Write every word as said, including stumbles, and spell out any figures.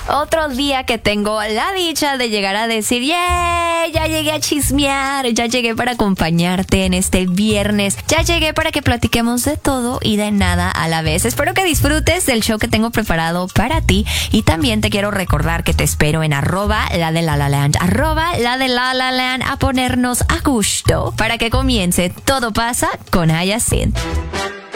Otro día que tengo la dicha de llegar a decir, ¡yeah! Ya llegué a chismear, ya llegué para acompañarte en este viernes, ya llegué para que platiquemos de todo y de nada a la vez. Espero que disfrutes del show que tengo preparado para ti y también te quiero recordar que te espero en arroba la de La La Land, arroba la de La La Land a ponernos a gusto para que comience Todo Pasa con Hyacinth.